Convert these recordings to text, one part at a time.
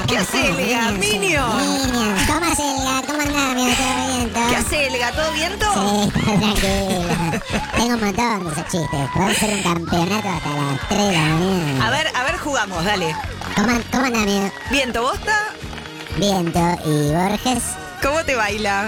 ¿Qué hace, Elga? Minion. Minion. ¿Cómo hace, Elga? ¿Cómo andás, amigo? ¿Todo viento? ¿Qué hace, Elga? ¿Todo viento? Sí, está tranquilo. Tengo un montón de esos chistes. Puedo hacer un campeonato hasta las 3 de la mañana. A ver, jugamos, dale. ¿Cómo andás, amigo? Viento, ¿bosta? Viento y Borges. ¿Cómo te baila?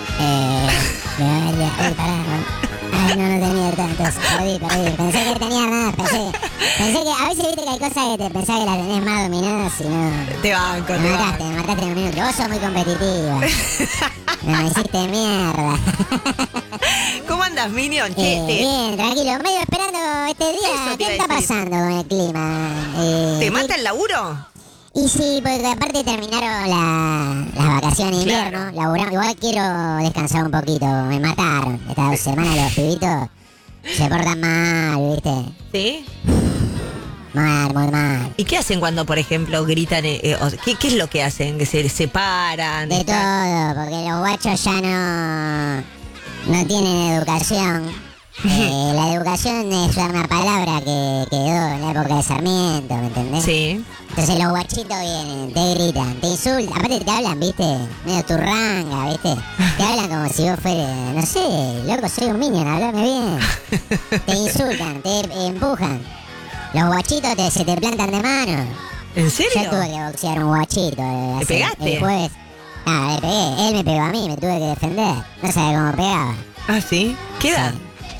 Ay, pará. Ay, no tenía tantos. Perdí. Pensé que tenía más. Pensé que a veces viste que hay cosas que te pensás que las tenés más dominadas y no. Te banco, te Me banco. mataste en un minuto. Vos sos muy competitiva. Me hiciste mierda. ¿Cómo andas, Minion? Che, Bien, tranquilo. Medio esperando este día. Eso te ¿Qué iba a está decir. pasando con el clima? ¿Te mata el laburo? Y sí, porque aparte terminaron las vacaciones de invierno. Laburamos. Igual quiero descansar un poquito. Me mataron. Estas 2 semanas los pibitos se portan mal, ¿viste? ¿Sí? Mal, muy mal. ¿Y qué hacen cuando, por ejemplo, gritan? ¿Qué es lo que hacen? ¿Que se separan? De todo, porque los guachos ya no tienen educación. La educación es una palabra que quedó en la época de Sarmiento, ¿me entendés? Sí. Entonces los guachitos vienen, te gritan, te insultan, aparte te hablan, ¿viste? Medio turranga, ¿viste? Te hablan como si vos fueras, no sé, loco, soy un minion, hablame bien. Te insultan, te empujan. Los guachitos se te plantan de mano. ¿En serio? Yo tuve que boxear un guachito. ¿Le pegaste? El jueves. Ah, le pegué. Él me pegó a mí, me tuve que defender. No sabía cómo pegaba. ¿Ah, sí? ¿Qué edad?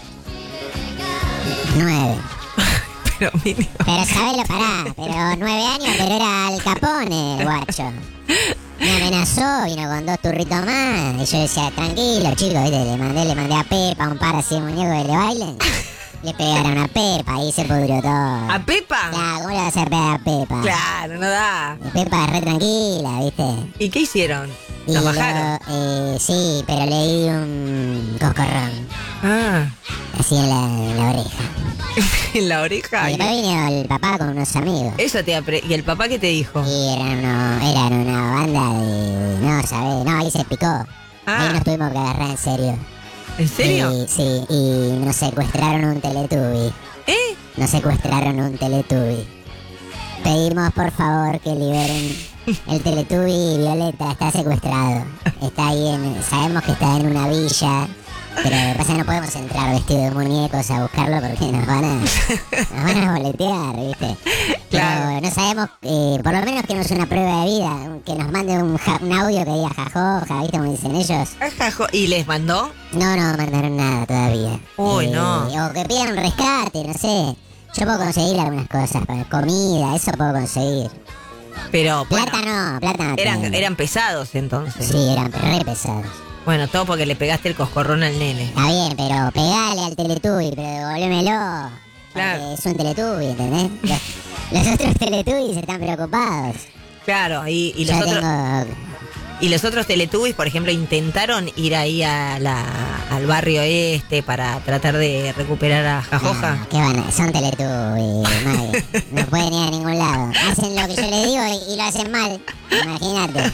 9. Pero, Minion. Pero sabelo, pará. Pero 9 años, pero era Al Capone el guacho. Me amenazó, vino con 2 turritos más. Y yo decía, tranquilo, chicos, ¿viste? Le mandé a Pepa un par así de muñecos que le bailen. Le pegaron a Pepa y se pudrió todo. ¿A Pepa? Claro, ¿cómo le vas a hacer pegar a Pepa? Claro, no da. Y Pepa es re tranquila, ¿viste? ¿Y qué hicieron? Y ¿Los bajaron? Sí, pero le di un coscorrón. Ah, Así en la oreja. en la oreja. Y después vino el papá con unos amigos. Eso ¿Y el papá qué te dijo? Y eran una banda de... No, ¿sabés? No, ahí se picó. Ahí nos tuvimos que agarrar en serio. ¿En serio? Sí, y nos secuestraron un Teletubby. ¿Eh? Nos secuestraron un Teletubby. Pedimos por favor que liberen el Teletubby. Violeta está secuestrado. Está ahí sabemos que está en una villa. Pero lo que pasa es que no podemos entrar vestidos de muñecos a buscarlo porque nos van a boletear, ¿viste? Claro. Pero no sabemos, por lo menos que nos una prueba de vida, que nos mande un audio que diga jajoja, ¿viste? Como dicen ellos. ¿Y les mandó? No mandaron nada todavía. Uy, no. O que pidan un rescate, no sé. Yo puedo conseguir algunas cosas, comida, eso puedo conseguir. Pero, Plata bueno, no tengo. eran pesados entonces. Sí, eran re pesados. Bueno, todo porque le pegaste el coscorrón al nene. Está bien, pero pegale al Teletubby, pero devolvémelo. Claro. Porque es un Teletubby, ¿entendés? Los otros Teletubbies están preocupados. Claro, y Yo los otros... tengo... Y los otros Teletubbies, por ejemplo, intentaron ir ahí al barrio este para tratar de recuperar a Jajoja. ¿Qué van a? Son Teletubbies, madre. No pueden ir a ningún lado. Hacen lo que yo les digo y lo hacen mal. Imagínate.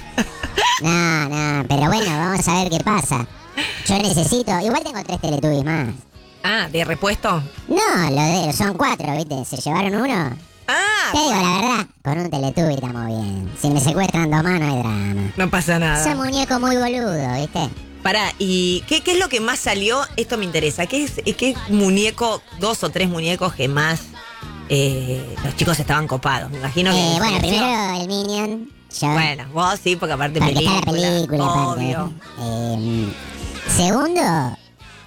No, pero bueno, vamos a ver qué pasa. Yo necesito... Igual tengo 3 Teletubbies más. Ah, ¿de repuesto? No, son 4, ¿viste? ¿Se llevaron uno? Ah, Te digo la verdad, con un Teletubby estamos bien. Si me secuestran 2 más no hay drama. no pasa nada. Son muñecos muy boludo, ¿viste? Pará, ¿y qué es lo que más salió? Esto me interesa. ¿Qué muñeco, 2 o 3 muñecos que más los chicos estaban copados? Me imagino que... Bueno, primero el Minion. Yo, Bueno, vos sí, porque aparte porque película. está la película, aparte. Obvio. Segundo,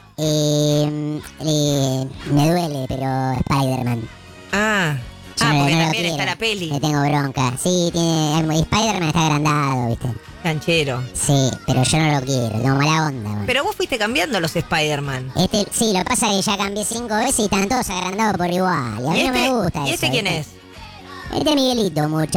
me duele, pero Spider-Man. Yo Porque no lo también quiero. está la peli. Le tengo bronca. Sí, Spider-Man está agrandado, ¿viste? Canchero. Sí, pero yo no lo quiero, tengo mala onda. Man. Pero vos fuiste cambiando los Spider-Man. Sí, lo que pasa es que ya cambié 5 veces y están todos agrandados por igual. Y a mí no me gusta ¿Y eso. este quién ¿viste? es? Este es Miguelito, muchacho.